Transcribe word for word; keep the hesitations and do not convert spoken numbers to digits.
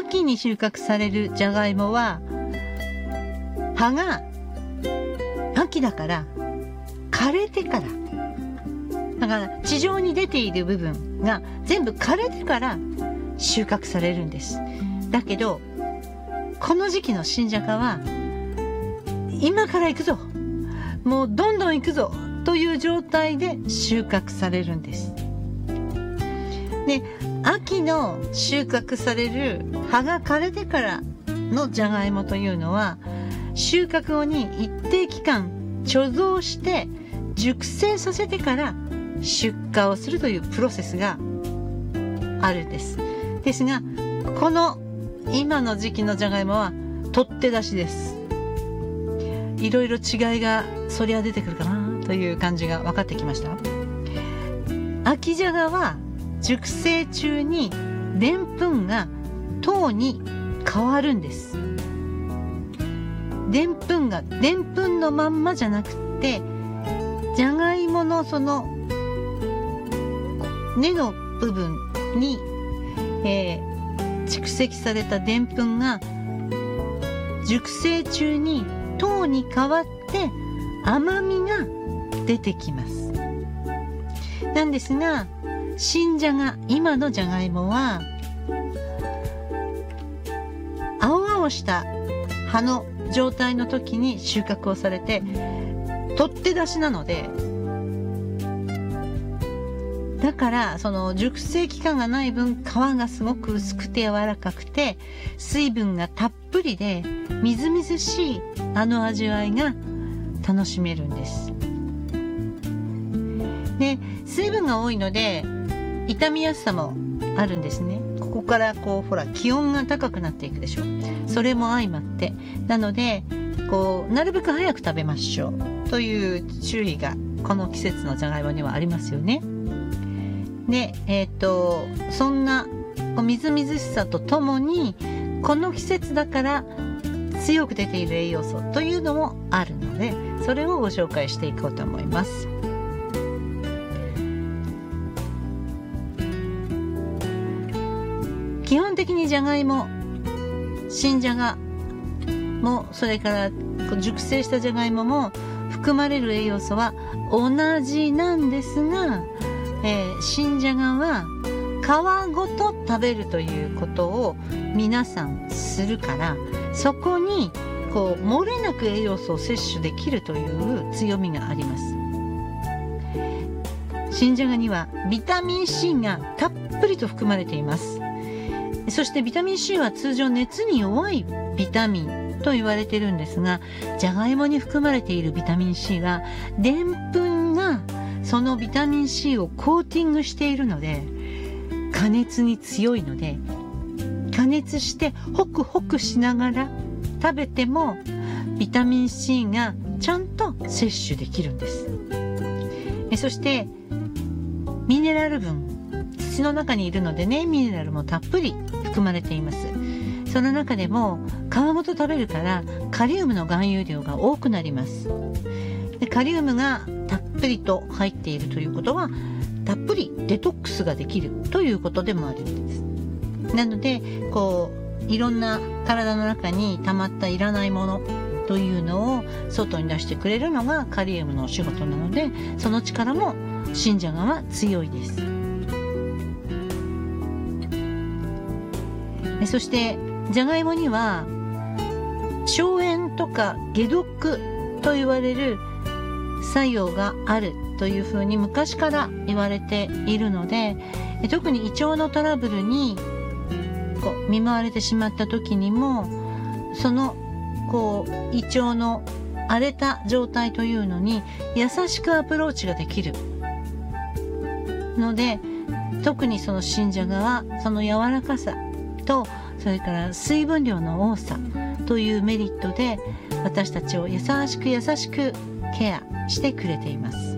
秋に収穫されるじゃがいもは葉が秋だから枯れてから、だから地上に出ている部分が全部枯れてから収穫されるんです。だけどこの時期の新じゃがは今から行くぞ、もうどんどん行くぞという状態で収穫されるんです。で、秋の収穫される葉が枯れてからのじゃがいもというのは、収穫後に一定期間貯蔵して熟成させてから出荷をするというプロセスがあるんです。ですが、この今の時期のじゃがいもは取って出しです。いろいろ違いがそりゃ出てくるかなという感じが分かってきました。秋じゃがは熟成中にでんぷんが糖に変わるんです。でんぷんがでんぷんのまんまじゃなくて、じゃがいものその根の部分に、えー、蓄積されたでんぷんが熟成中に糖に変わって甘みが出てきます。なんですが、新じゃが、今のじゃがいもは青々した葉の状態の時に収穫をされて取って出しなので、だからその熟成期間がない分、皮がすごく薄くて柔らかくて水分がたっぷりでみずみずしいあの味わいが楽しめるんです。で、水分が多いので傷みやすさもあるんですね。ここからこうほら気温が高くなっていくでしょ。それも相まって、なのでこうなるべく早く食べましょうという注意がこの季節のじゃがいもにはありますよね。で、えっとそんなみずみずしさとともに、この季節だから強く出ている栄養素というのもあるので、それをご紹介していこうと思います。基本的にじゃがいも、新じゃがも、それから熟成したじゃがいもも含まれる栄養素は同じなんですが、えー、新じゃがは皮ごと食べるということを皆さんするから、そこにこう漏れなく栄養素を摂取できるという強みがあります。新じゃがにはビタミン C がたっぷりと含まれています。そしてビタミン C は通常熱に弱いビタミンと言われているんですが、じゃがいもに含まれているビタミン C はでんぷんがそのビタミン C をコーティングしているので、加熱に強いので、加熱してホクホクしながら食べてもビタミン C がちゃんと摂取できるんです。そしてミネラル分、土の中にいるのでね、ミネラルもたっぷり含まれています。その中でも皮ごと食べるからカリウムの含有量が多くなります。で、カリウムがたっぷりと入っているということは、たっぷりデトックスができるということでもあるんです。なのでこういろんな体の中に溜まったいらないものというのを外に出してくれるのがカリウムのお仕事なので、その力も新じゃがは強いです。そしてじゃがいもには消炎とか解毒と言われる作用があるというふうに昔から言われているので、特に胃腸のトラブルにこう見舞われてしまった時にも、そのこう胃腸の荒れた状態というのに優しくアプローチができるので、特にその新じゃがはその柔らかさと、それから水分量の多さというメリットで私たちを優しく優しくケアしてくれています。